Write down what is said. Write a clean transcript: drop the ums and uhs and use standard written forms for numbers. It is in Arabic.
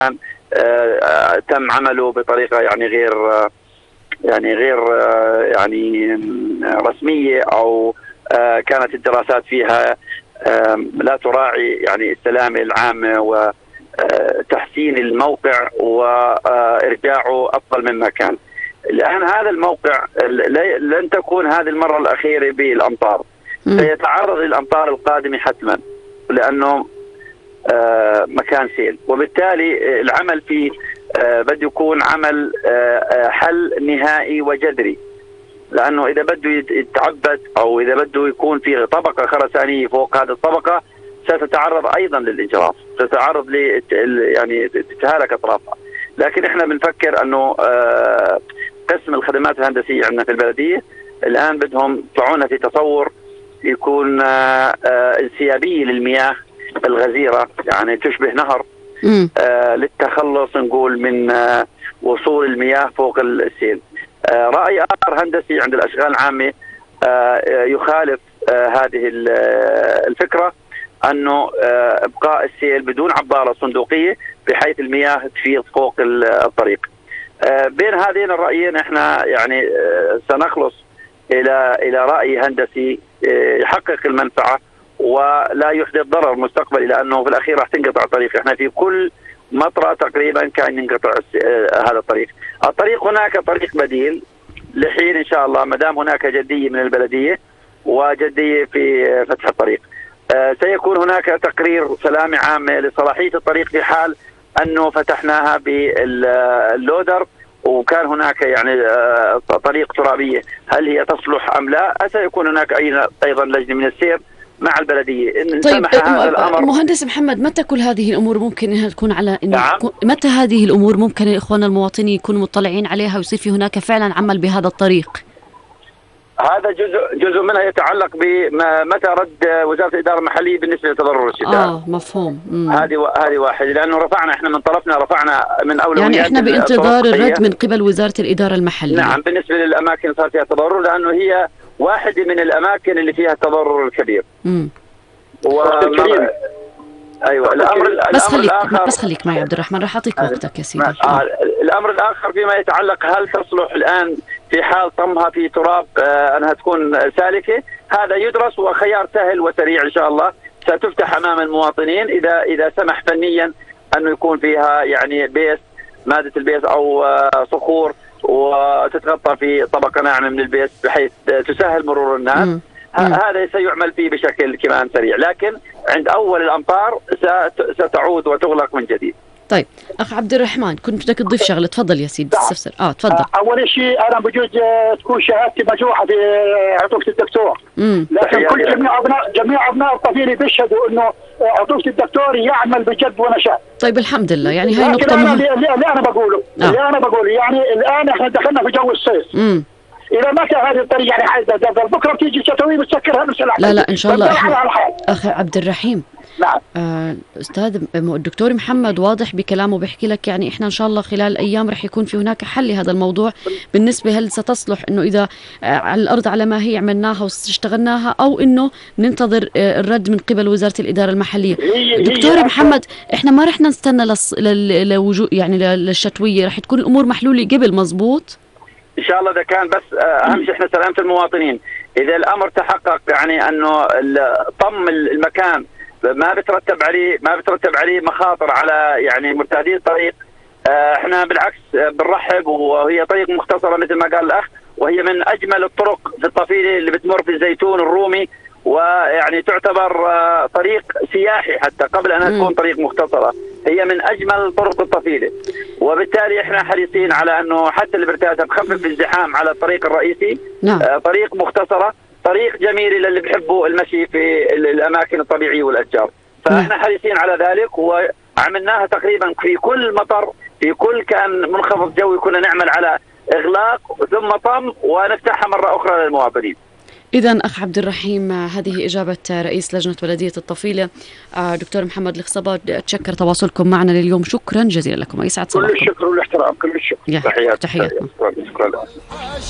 تم عمله بطريقة يعني غير رسمية، أو كانت الدراسات فيها لا تراعي يعني السلامة العامة وتحسين الموقع وإرجاعه أفضل مما كان. الآن هذا الموقع لن تكون هذه المرة الأخيرة بالأمطار، سيتعرض للأمطار القادمة حتما، لأنه مكان سيل، وبالتالي العمل فيه بده يكون عمل حل نهائي وجذري، لأنه إذا بده يتعبد أو إذا بده يكون في طبقة خرسانية فوق هذه الطبقة ستتعرض أيضا للانجراف، ستتعرض يعني تتهالك أطرافها. لكن إحنا بنفكر أنه قسم الخدمات الهندسية عندنا في البلدية الآن بدهم يطلعونا في تصور يكون انسيابية للمياه الغزيرة، يعني تشبه نهر للتخلص نقول من وصول المياه فوق السيل. رأي آخر هندسي عند الأشغال العامة يخالف هذه الفكرة، أنه إبقاء السيل بدون عبارة صندوقية بحيث المياه تفيض فوق الطريق. بين هذين الرأيين احنا يعني سنخلص إلى رأي هندسي يحقق المنفعة ولا يحدث ضرر مستقبلي، لأنه في الأخير راح تنقطع الطريق. احنا في كل مطرة تقريبا كان ينقطع هذا الطريق. هناك طريق بديل لحين إن شاء الله، ما دام هناك جدية من البلدية وجدية في فتح الطريق. سيكون هناك تقرير سلامة عامة لصلاحية الطريق في حال أنه فتحناها باللودر وكان هناك يعني طريق ترابية، هل هي تصلح أم لا؟ سيكون هناك أيضا لجنة من السير مع البلدية. طيب مهندس محمد، متى كل هذه الأمور ممكن أنها تكون على متى هذه الأمور ممكن إخواننا المواطنين يكونوا مطلعين عليها ويصير في هناك فعلا عمل بهذا الطريق؟ هذا جزء منها يتعلق بمتى رد وزارة الإدارة المحلية بالنسبة لتضرر الشتاء. مفهوم. هذه واحد، لأنه احنا من طرفنا رفعنا من أولويات، يعني احنا بانتظار الرد من قبل وزارة الإدارة المحلية. نعم، بالنسبة للأماكن صار فيها تضرر، لأنه هي واحدة من الأماكن اللي فيها التضرر الكبير. ايوه. بس خليك معي عبد الرحمن، راح اعطيك وقتك يا سيدي. الامر الاخر فيما يتعلق هل تصلح الان في حال طمها في تراب انها تكون سالكه، هذا يدرس وخيار سهل وسريع ان شاء الله ستفتح امام المواطنين اذا سمح فنيا انه يكون فيها يعني ماده البيس او صخور وتتغطى في طبقه ناعمه من البيس بحيث تسهل مرور الناس. هذا سيعمل فيه بشكل كمان سريع، لكن عند أول الأمطار ستعود وتغلق من جديد. طيب أخ عبد الرحمن، كنت بدك تضيف شغلة، تفضل يا سيدي. استفسر. تفضل. أول شيء أنا بجوز تكون شهادتي مجروحة في عطوفة الدكتور، لكن كل جميع أبناء الطفيلة بيشهدوا إنه عطوفة الدكتور يعمل بجد ونشاط. طيب الحمد لله، يعني هاي نقطة اللي أنا بقوله يعني الآن إحنا دخلنا في جو الصيف. إذا متى هذه الطريقة يعني بكرة بتيجي ستوي بتسكرها بسرعة. لا إن شاء الله. أخي عبد الرحيم. نعم. أستاذ الدكتور محمد واضح بكلامه بيحكي لك يعني إحنا إن شاء الله خلال الأيام رح يكون في هناك حل لهذا الموضوع. بالنسبة هل ستصلح إنه إذا على الأرض على ما هي عملناها واشتغلناها، أو إنه ننتظر الرد من قبل وزارة الإدارة المحلية؟ دكتور محمد، إحنا ما رح نستنى يعني للشتوية، رح تكون الأمور محلولة قبل. مزبوط ان شاء الله. ده كان بس اهم شيء احنا سلامة المواطنين. اذا الامر تحقق يعني انه طم المكان ما بترتب عليه مخاطر على يعني مرتادي الطريق، احنا بالعكس بنرحب، وهي طريق مختصرة مثل ما قال الاخ، وهي من اجمل الطرق في الطفيلة اللي بتمر في الزيتون الرومي، ويعني تعتبر طريق سياحي حتى قبل أن تكون طريق مختصرة. هي من أجمل طرق الطفيلة، وبالتالي إحنا حريصين على أنه حتى البرتاسة تخفف الزحام على الطريق الرئيسي. طريق مختصرة، طريق جميل للي بيحبوا المشي في الأماكن الطبيعية والأشجار، فإحنا حريصين على ذلك، وعملناها تقريبا في كل مطر، في كل كان منخفض جوي كنا نعمل على إغلاق ثم طم ونفتحها مرة أخرى للمواطنين. إذن أخ عبد الرحيم، هذه إجابة رئيس لجنة بلدية الطفيلة دكتور محمد الخصبة. أتشكر تواصلكم معنا لليوم، شكرا جزيلا لكم، يسعد صباحكم. كل الشكر والاحترام، كل الشكر. تحياتنا.